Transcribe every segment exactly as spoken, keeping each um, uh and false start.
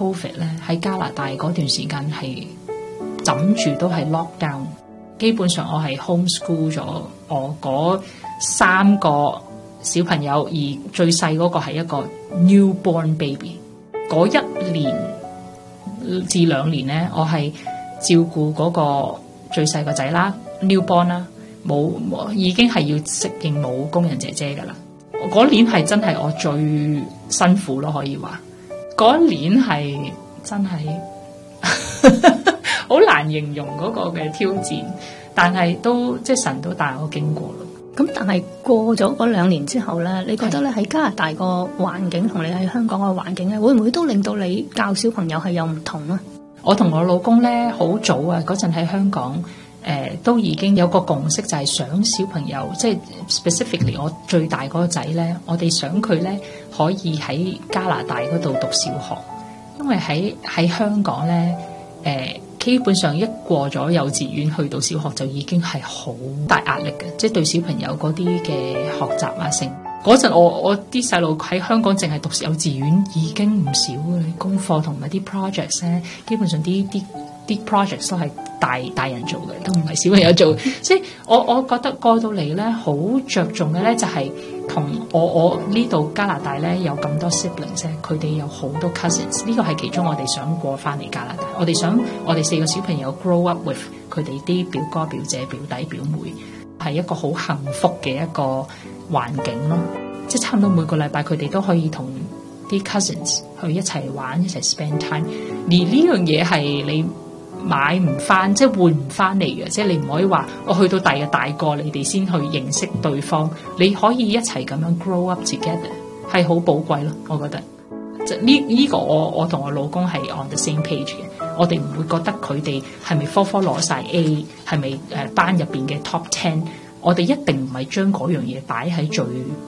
Covid 咧，喺加拿大嗰段時間係枕住都係 lockdown， 基本上我係 homeschool 咗我嗰三個小朋友，而最細嗰個係一個 newborn baby。嗰一年至兩年咧，我係照顧嗰個最細個仔啦 newborn 啦，冇已經係要適應冇工人姐姐噶啦。嗰年係真係我最辛苦咯，可以話嗰年係真係好難形容嗰個嘅挑戰，但係都即係神都帶我經過咯。 咁但係過咗嗰兩年之後咧，你覺得咧喺加拿大個環境同你喺香港個環境咧，會唔會都令到你教小朋友係有唔同啊？ 我同我老公咧好早啊，嗰陣喺香港誒、呃、都已經有個共識，就係想小朋友即係 specifically 我最大嗰個仔咧，我哋想佢咧可以喺加拿大嗰度讀小學，因為喺喺香港咧誒。呃基本上一過咗幼稚園去到小學就已經係好大壓力嘅，即係對小朋友嗰啲嘅學習啊成。嗰陣我我啲細路喺香港淨係讀幼稚園已經唔少嘅功課同埋啲 projects 咧，基本上啲啲啲 projects 都係大大人做嘅，都唔係小朋友做。即係我我覺得過到嚟咧，好着重嘅咧就係同我我呢度加拿大咧有咁多 siblings 咧，佢哋有好多 cousins， 呢個係其中我哋想過翻嚟加拿大。我哋想我哋四個小朋友 grow up with 佢哋啲表哥表姐表弟表妹，係一個好幸福嘅一個環境咯。即係差唔多每個禮拜佢哋都可以同啲 cousins 去一齊玩一齊 spend time。而呢樣嘢係你買唔翻，即係換唔翻嚟嘅，即係你唔可以話我去到第日大個，你哋先去認識對方。你可以一齊咁樣 grow up together， 係好寶貴咯。我覺得即係呢呢個我我同我老公係 on the same page 嘅。我哋唔會覺得佢哋係咪科科攞晒 A， 係咪誒班入邊嘅 top ten。我哋一定唔係將嗰樣嘢擺喺最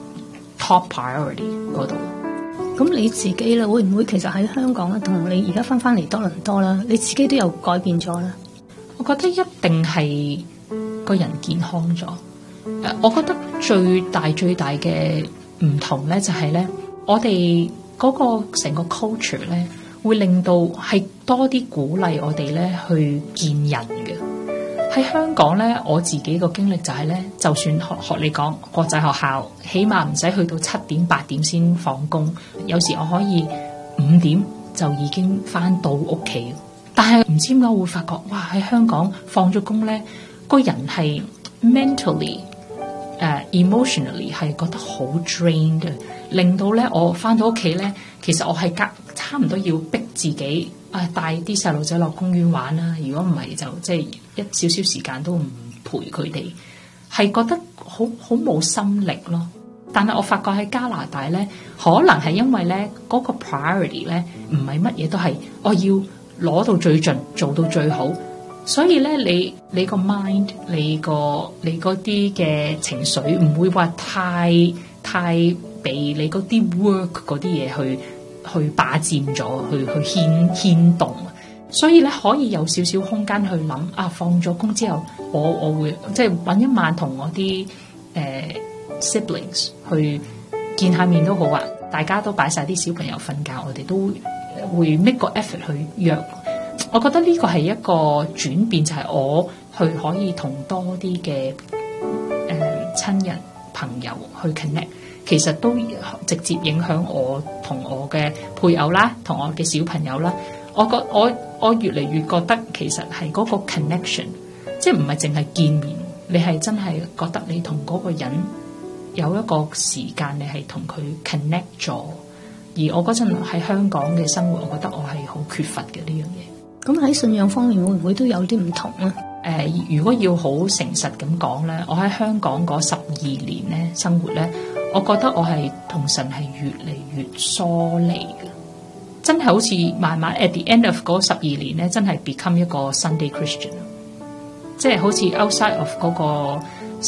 top priority 嗰度。 咁你自己咧，會唔會其實喺香港咧，同你而家翻翻嚟多倫多啦，你自己都有改變咗咧？ 我覺得一定係個人健康咗。誒，我覺得最大最大嘅唔同咧，就係咧，我哋嗰個成個 culture 咧，會令到係多啲鼓勵我哋咧去見人嘅。喺香港咧，我自己個經歷就係咧，就算學學你講國際學校，起碼唔使去到七點八點先放工，有時我可以五點就已經翻到屋企。但係唔知點解會發覺，哇！喺香港放咗工咧，個人係 mentally 誒、uh, emotionally 係覺得好 drained 嘅，令到咧我翻到屋企咧，其實我係隔差唔多要逼自己啊，帶啲細路仔落公園玩啦。如果唔係就即係一少少時間都唔陪佢哋，係覺得好好冇心力咯。但係我發覺喺加拿大咧，可能係因為咧嗰個 priority 咧唔係乜嘢都係我要攞到最盡，做到最好。所以咧，你你個 mind， 你個你嗰啲嘅情緒唔會話太太被你嗰啲 work 嗰啲嘢去去霸佔咗，去去牽牽動。所以咧，可以有少少空間去諗啊，放咗工之後，我我會即係揾一晚同我啲誒、呃、siblings 去見下面都好啊。大家都擺晒啲小朋友瞓覺，我哋都會 make 個 effort 去約。我覺得呢個係一個轉變，就係、是、我去可以同多啲嘅誒親人朋友去 connect， 其實都直接影響我同我嘅配偶啦，同我嘅小朋友啦。我覺我我越嚟越覺得其實係嗰個 connection， 即係唔係淨係見面，你係真係覺得你同嗰個人有一個時間，你係同佢 connect 咗。而我嗰陣喺香港嘅生活，我覺得我係好缺乏嘅呢樣嘢。 咁喺信仰方面會唔會都有啲唔同咧？誒、 呃，如果要好誠實咁講咧，我喺香港嗰十二年咧生活咧，我覺得我係同神係越嚟越疏離嘅，真係好似慢慢 at the end of 嗰十二年咧，真係 become 一個 Sunday Christian， 即係好似 outside of 嗰個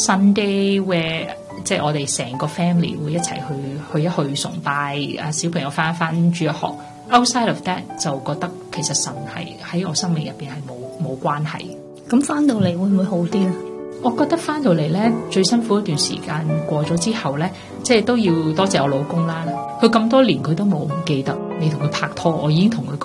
Sunday where 即係我哋成個 family 會一齊去去一去崇拜，啊小朋友翻一翻主日學。Outside of that 就覺得其實神係喺我生命入邊係冇冇關係。 咁翻到嚟會唔會好啲咧？ 我覺得翻到嚟咧，最辛苦一段時間過咗之後咧，即係都要多謝我老公啦。佢咁多年佢都冇唔記得你同佢拍拖，我已經同佢講。